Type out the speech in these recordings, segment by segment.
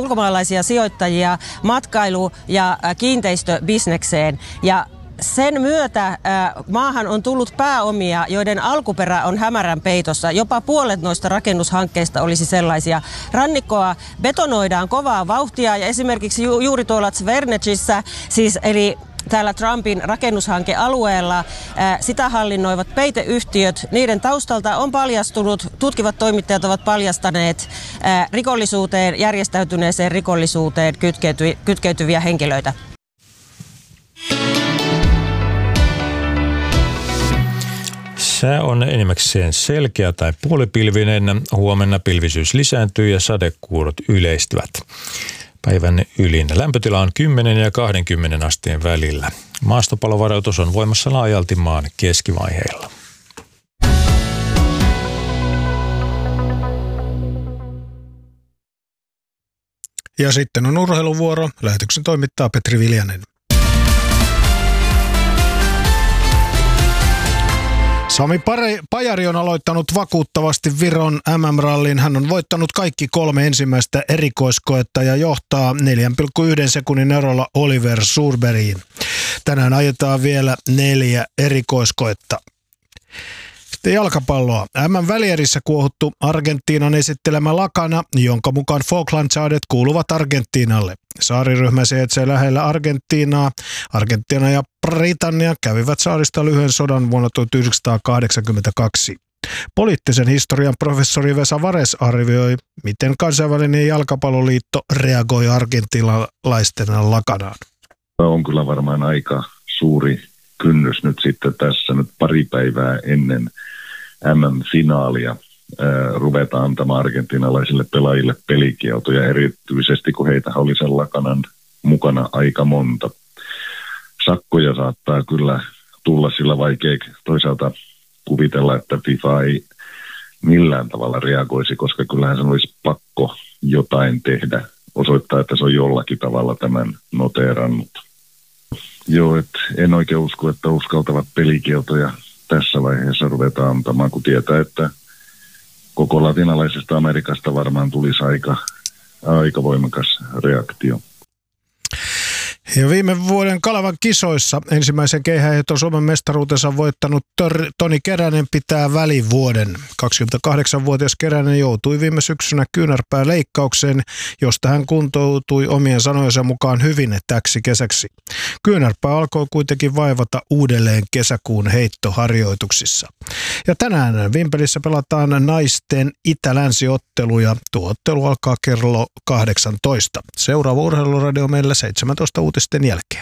ulkomaalaisia sijoittajia matkailu- ja kiinteistöbisnekseen. Ja sen myötä maahan on tullut pääomia, joiden alkuperä on hämärän peitossa. Jopa puolet noista rakennushankkeista olisi sellaisia. Rannikkoa betonoidaan kovaa vauhtia ja esimerkiksi juuri tuolla Zvernecissä, siis eli täällä Trumpin rakennushankealueella sitä hallinnoivat peiteyhtiöt. Niiden taustalta on paljastunut, tutkivat toimittajat ovat paljastaneet rikollisuuteen, järjestäytyneeseen rikollisuuteen kytkeytyviä henkilöitä. Sää on enimmäkseen selkeä tai puolipilvinen. Huomenna pilvisyys lisääntyy ja sadekuurot yleistyvät. Päivän ylin lämpötila on 10 ja 20 asteen välillä. Maastopalovaroitus on voimassa laajalti maan keskivaiheilla. Ja sitten on urheiluvuoro. Lähetyksen toimittaa Petri Viljanen. Sami Pajari on aloittanut vakuuttavasti Viron MM-rallin. Hän on voittanut kaikki 3 ensimmäistä erikoiskoetta ja johtaa 4,1 sekunnin erolla Oliver Surbergiin. Tänään ajetaan vielä 4 erikoiskoetta. Sitten jalkapalloa. MM-välierissä kuohuttu Argentiinan esittelemä lakana, jonka mukaan Falklandsaaret kuuluvat Argentiinalle. Saariryhmä sijaitsee lähellä Argentiinaa. Argentiina ja Britannia kävivät saarista lyhyen sodan vuonna 1982. Poliittisen historian professori Vesa Vares arvioi, miten kansainvälinen jalkapalloliitto reagoi argentinalaisten lakanaan. On kyllä varmaan aika suuri kynnys nyt sitten tässä nyt pari päivää ennen MM-finaalia ruvetaan antamaan argentinalaisille pelaajille pelikieltoja, erityisesti kun heitä oli sen lakanan mukana aika monta. Sakkoja saattaa kyllä tulla, sillä vaikea toisaalta kuvitella, että FIFA ei millään tavalla reagoisi, koska kyllähän sen olisi pakko jotain tehdä, osoittaa, että se on jollakin tavalla tämän noteerannut. Joo, en oikein usko, että uskaltavat pelikieltoja tässä vaiheessa ruvetaan antamaan, kun tietää, että koko latinalaisesta Amerikasta varmaan tulisi aika voimakas reaktio. Ja viime vuoden Kalevan kisoissa ensimmäisen keihäänheitton Suomen mestaruutensa voittanut Toni Keränen pitää välivuoden. 28-vuotias Keränen joutui viime syksynä kyynärpääleikkaukseen, josta hän kuntoutui omien sanojensa mukaan hyvin täksi kesäksi. Kyynärpää alkoi kuitenkin vaivata uudelleen kesäkuun heittoharjoituksissa. Ja tänään Vimpelissä pelataan naisten itä-länsi-ottelu ja tuo ottelu alkaa kello 18. Seuraava urheiluradio meillä 17 uutisten jälkeen.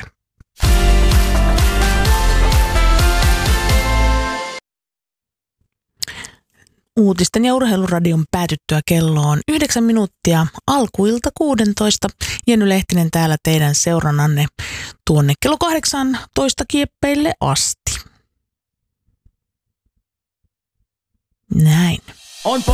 Uutisten ja urheiluradion päätyttyä kello on 9 minuuttia alkuilta 16. Jenny Lehtinen täällä teidän seurannanne tuonne kello 18 kieppeille asti. Näin.